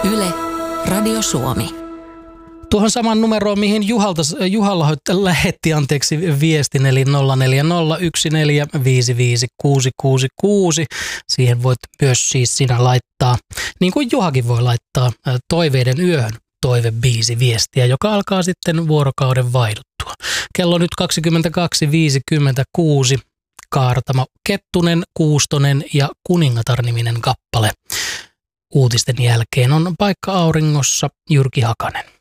Yle, Radio Suomi. Tuohon saman numeroon, mihin Juhalla lähetti viestin, eli 0401455666. Siihen voit myös siis sinä laittaa, niin kuin Juhakin voi laittaa, Toiveiden yöhön toivebiisi viestiä, joka alkaa sitten vuorokauden vaihduttua. Kello on nyt 22.56. Kaartamo Kettunen, Kuustonen ja Kuningatar-niminen kappale. Uutisten jälkeen on Paikka auringossa Jyrki Hakanen.